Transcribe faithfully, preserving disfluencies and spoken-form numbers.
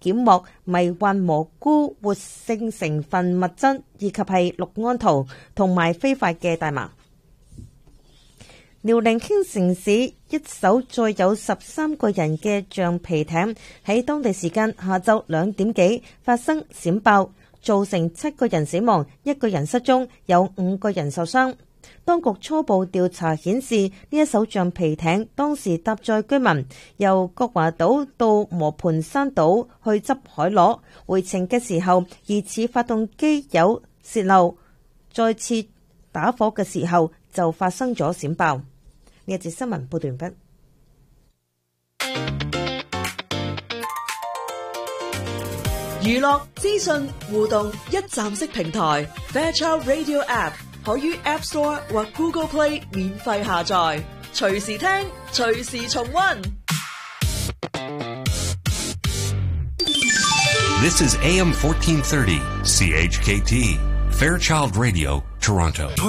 檢獲迷幻蘑菇活性成分物質，以及係氯胺圖同埋非法嘅大麻。遼寧興城市一艘載有十三個人嘅橡皮艇喺當地時間下晝兩點幾發生閃爆，造成七個人死亡，一個人失蹤，有五個人受傷。當局初步調查顯示，呢一艘橡皮艇當時搭載居民由國華島到磨盤山島去執海螺，回程嘅時候疑似發動機有洩漏，再次打火嘅時候就發生咗閃爆。呢一節新聞報道完畢。 娛樂資訊互動一站式平台 Fairchild Radio App 可於 App Store 或 Google Play 免費下載，隨時聽，隨時重溫。 This is A M fourteen thirty C H K T Fairchild Radio Toronto.